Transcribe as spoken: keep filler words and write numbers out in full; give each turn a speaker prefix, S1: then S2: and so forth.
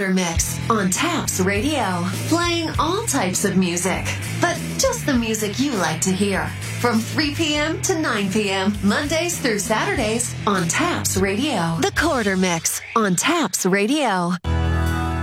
S1: Quarter Mix on Taps Radio. Playing all types of music, but just the music you like to hear. From three p.m. to nine p.m., Mondays through Saturdays on Taps Radio. The Quarter Mix on Taps Radio.